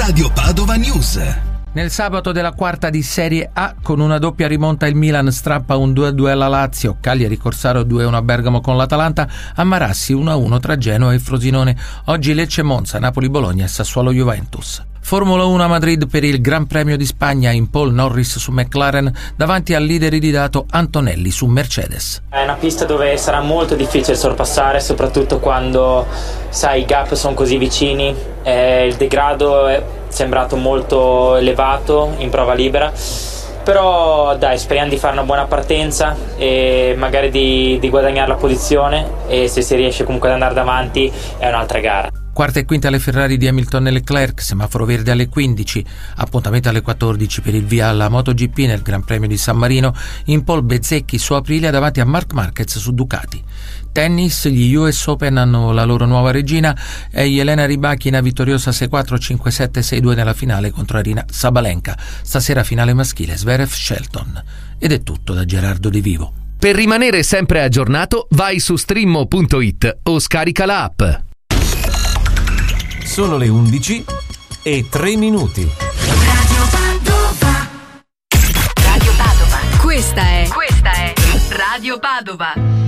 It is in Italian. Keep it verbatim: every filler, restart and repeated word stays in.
Radio Padova News. Nel sabato della quarta di Serie A, con una doppia rimonta il Milan strappa un due a due alla Lazio, Cagliari Corsaro due a uno a Bergamo con l'Atalanta, a Marassi uno a uno tra Genoa e Frosinone. Oggi Lecce Monza, Napoli Bologna e Sassuolo Juventus. Formula uno a Madrid per il Gran Premio di Spagna, in pole Norris su McLaren davanti al leader iridato Antonelli su Mercedes. È una pista dove sarà molto difficile sorpassare, soprattutto quando, sai, i gap sono così vicini, eh, il degrado è sembrato molto elevato in prova libera, però dai, speriamo di fare una buona partenza e magari di, di guadagnare la posizione, e se si riesce comunque ad andare davanti è un'altra gara. Quarta e quinta alle Ferrari di Hamilton e Leclerc, semaforo verde alle quindici, appuntamento alle quattordici per il via alla MotoGP nel Gran Premio di San Marino, in pole Bezzecchi su Aprilia davanti a Marc Marquez su Ducati. Tennis, gli U S Open hanno la loro nuova regina e Elena Rybakina vittoriosa sei quattro, cinque sette, sei due nella finale contro Arina Sabalenka. Stasera finale maschile Zverev-Shelton. Ed è tutto da Gerardo De Vivo. Per rimanere sempre aggiornato vai su streammo punto it o scarica la app. Sono le undici e tre minuti. Radio Padova. Radio Padova. Questa è, questa è Radio Padova.